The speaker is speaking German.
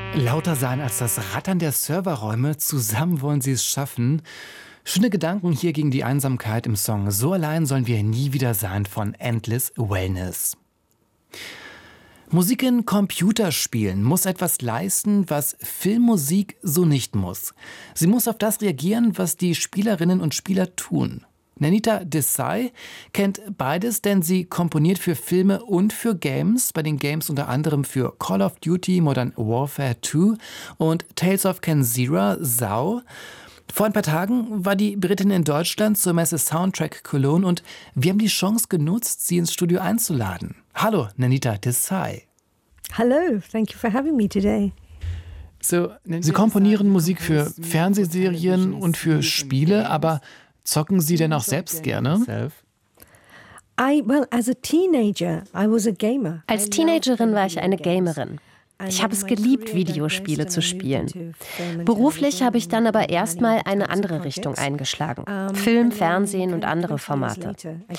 Lauter sein als das Rattern der Serverräume, zusammen wollen sie es schaffen. Schöne Gedanken hier gegen die Einsamkeit im Song So allein sollen wir nie wieder sein von Endless Wellness. Musik in Computerspielen muss etwas leisten, was Filmmusik so nicht muss. Sie muss auf das reagieren, was die Spielerinnen und Spieler tun. Nandita Desai kennt beides, denn sie komponiert für Filme und für Games. Bei den Games unter anderem für Call of Duty, Modern Warfare 2 und Tales of Kenzera, Sau. Vor ein paar Tagen war die Britin in Deutschland zur Messe Soundtrack Cologne und wir haben die Chance genutzt, sie ins Studio einzuladen. Hallo, Nandita Desai. Hello, thank you for having me today. Sie komponieren Musik für Fernsehserien und für Spiele, aber zocken Sie denn auch selbst gerne? Als Teenagerin war ich eine Gamerin. Ich habe es geliebt, Videospiele zu spielen. Beruflich habe ich dann aber erstmal eine andere Richtung eingeschlagen. Film, Fernsehen und andere Formate.